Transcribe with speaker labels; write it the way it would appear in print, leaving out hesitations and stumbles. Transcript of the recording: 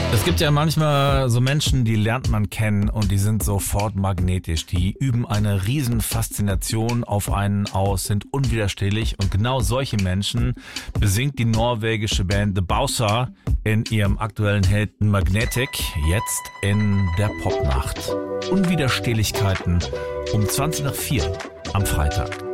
Speaker 1: Es gibt ja manchmal so Menschen, die lernt man kennen und die sind sofort magnetisch. Die üben eine riesen Faszination auf einen aus, sind unwiderstehlich und genau solche Menschen besingt die norwegische Band The Bowser in ihrem aktuellen Hit Magnetic, jetzt in der Popnacht. Unwiderstehlichkeiten um 4:20 am Freitag.